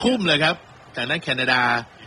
ทุ่มเลยครับจากนั้นแคนาดา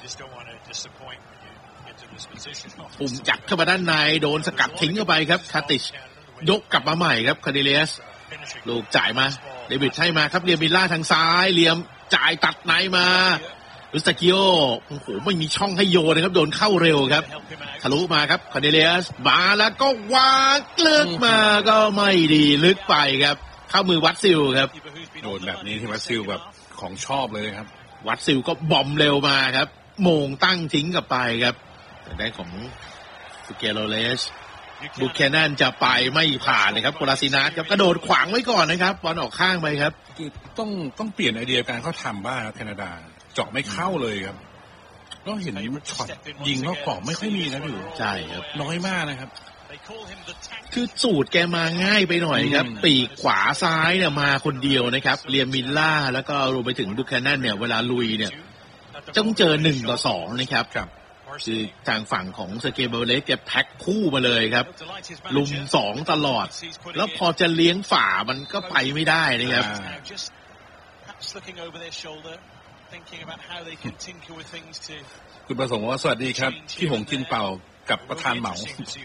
ปุ่มจับเข้ามาด้านในโดนสกัดทิ้งเข้าไปครับคาติชยกกลับมาใหม่ครับคาเดเลียสลูกจ่ายมาเดวิดให้มาครับเรียมมิลล่าทางซ้ายเรียมจ่ายตัดในมาอุสตากิโอโอ้โหไม่มีช่องให้โยนนะครับโดนเข้าเร็วครับทะลุมาครับคาเดเลียสมาแล้วก็วางลึกมาก็ไม่ดีลึกไปครับเข้ามือวัดซิลครับโดนแบบนี้ที่วัดซิลแบบของชอบเลยครับวัดซิลก็บอมเร็วมาครับโมงตั้งทิ้งกลับไปครับแต่ได้ของสเกโรเลสบุคแคนนันจะไปไม่ผ่านเลยครับโคลาซินัสครับกระโดดขวางไว้ก่อนนะครับบอลออกข้างไปครับคือต้องเปลี่ยนไอเดียการเขาทำบ้างครับแคนาดาเจาะไม่เข้าเลยครับก็เห็นช็อตยิงนอกกรอบไม่ค่อยมีนะพี่ใช่ครับน้อยมากนะครับคือสูตรแกมาง่ายไปหน่อยครับปีกขวาซ้ายเนี่ยมาคนเดียวนะครับเรียมมิลล่าแล้วก็รวมไปถึงบุคแคนนันเนี่ยเวลาลุยเนี่ยต้องเจอ1-2นะครับคือทางฝั่งของสเกเบอร์เลสแกแพ็คคู่มาเลยครับลุม2ตลอดแล้วพอจะเลี้ยงฝ่ามันก็ไปไม่ได้นะครับคุณประสงค์ว่าสวัสดีครับพี่หงกินเป่ากับประธานเหมา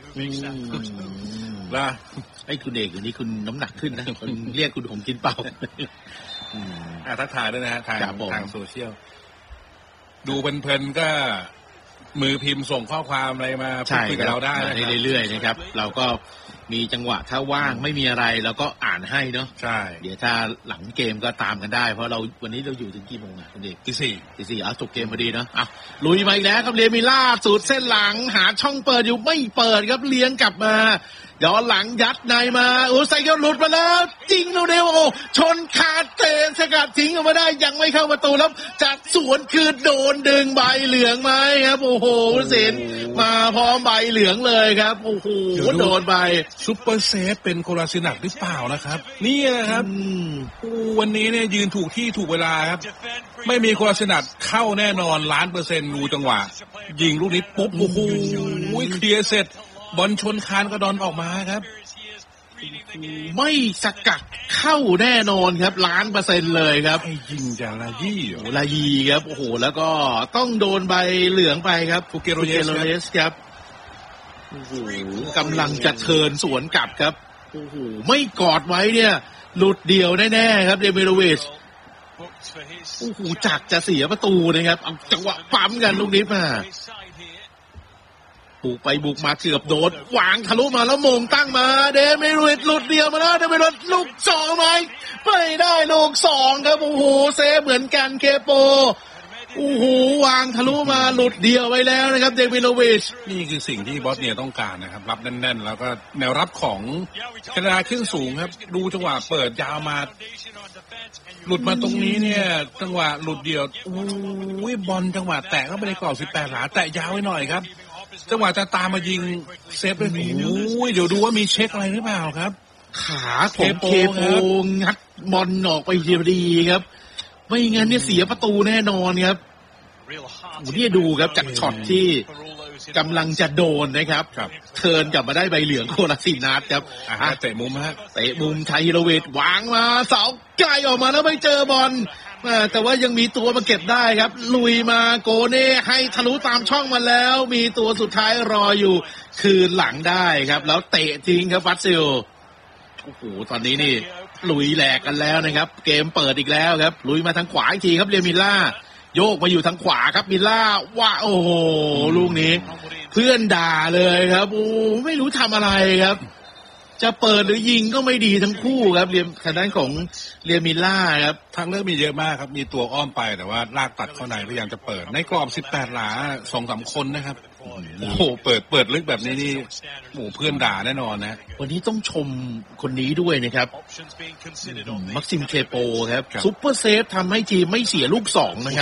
ว่าไอ้คุณเอกอยู่นี่คุณน้ำหนักขึ้นนะคนเรียกคุณหงกินเป่าทักทายด้วยนะฮะทางโซเชียลดูเพลินๆก็มือพิมพ์ส่งข้อความอะไรมาพูดคุยกับเราได้เรื่อยๆนะครับเราก็มีจังหวะถ้าว่างไม่มีอะไรเราก็อ่านให้เนาะใช่เดี๋ยวถ้าหลังเกมก็ตามกันได้เพราะเราวันนี้เราอยู่ถึงกี่โมงอ่ะคุณเด็กตีสี่จบเกมพอดีเนาะลุยมาอีกแล้วครับเรียมิล่าสูตรเส้นหลังหาช่องเปิดอยู่ไม่เปิดครับเลี้ยงกลับมาย้อนหลังยัดในมาไซเคิลหลุดมาแล้วจริงเร็วชนคาเตนสกัดทิ้งออกมาได้ยังไม่เข้าประตูแล้วจัดสวนคือโดนดึงใบเหลืองไหมครับโอ้โหเสนมาพร้อมใบเหลืองเลยครับโอ้โหโดนใบซุปเปอร์เซฟเป็นโคลาซินักหรือเปล่านะครับนี่นะครับวันนี้เนี่ยยืนถูกที่ถูกเวลาครับไม่มีโคลาซินักเข้าแน่นอน1,000,000%ดูจังหวะยิงลูกนี้ปุ๊บโอ้โหเคลียร์เสร็จบอลชนคานกระดอนออกมาครับไม่สกัดเข้าแน่นอนครับ1,000,000%เลยครับยิงจากลายีครับโอ้โหแล้วก็ต้องโดนใบเหลืองไปครับฟูเกโรเยสครับโอ้โหกำลังจะเทิร์นสวนกลับครับโอ้โหไม่กอดไว้เนี่ยหลุดเดียวแน่ๆครับเดมิโรวิชโอ้โหจักจะเสียประตูนะครับเอาจังหวะปั๊มกันลูกนี้มาบุกไปบุกมาเกือบโดนวางทะลุมาแล้วมงตั้งมาเดมิโรวิชหลุดเดียวมาแล้วเดมิโรวิชลูก2ไหมไม่ได้ลูก2ครับโอ้โหเซฟเหมือนกันเคโปโอ้โหวางทะลุมาหลุดเดียวไว้แล้วนะครับเดมิโรวิชนี่คือสิ่งที่บอสเนียต้องการนะครับรับแน่นๆแล้วก็แนวรับของแคนาดาขึ้นสูงครับดูจังหวะเปิดยาวมาหลุดมาตรงนี้เนี่ยจังหวะหลุดเดียวโอ้ยบอลจังหวะแตะเข้าไปในกรอบ18 หลาแตะยาวไว้หน่อยครับจังหวะจะตามมายิงเซฟเลยโอ้ยเดี๋ยวดูว่ามีเช็คอะไรหรือเปล่าครับขาของเคโปงัดบอลออกไปดีครับไม่งั้นเนี่ยเสียประตูแน่นอนครับนี่ดูครับจากช็อตที่กำลังจะโดนนะครับเทิร์นกลับมาได้ใบเหลืองโคลาซินัสครับเตะมุมฮะเตะมุมไทฮิโรวิชวางมาเสาไกลออกมาแล้วไม่เจอบอลแต่ว่ายังมีตัวมาเก็บได้ครับลุยมาโกเน่ให้ทะลุตามช่องมาแล้วมีตัวสุดท้ายรออยู่คืนหลังได้ครับแล้วเตะทิ้งครับวัตซิลโอ้โหตอนนี้นี่ลุยแหลกกันแล้วนะครับเกมเปิดอีกแล้วครับลุยมาทางขวาอีกทีครับเรียมิลล่าโยกมาอยู่ทางขวาครับมิลล่าว่าโอ้โหลูกนี้เพื่อนด่าเลยครับโอ้ไม่รู้ทำอะไรครับจะเปิดหรือยิงก็ไม่ดีทั้งคู่ครับเรียมทางด้านของเรียมิลล่าครับทางเลือกมีเยอะมากครับมีตัวอ้อมไปแต่ว่าลากตัดเข้าในพยายามจะเปิดในกรอบ18 หลา 2-3 คนนะครับโอ้โหเปิดลึกแบบนี้นี่โอ้เพื่อนด่าแน่นอนนะวันนี้ต้องชมคนนี้ด้วยนะครับมักซิมเคโปครับซุปเปอร์เซฟทำให้ทีมไม่เสียลูก2นะครับ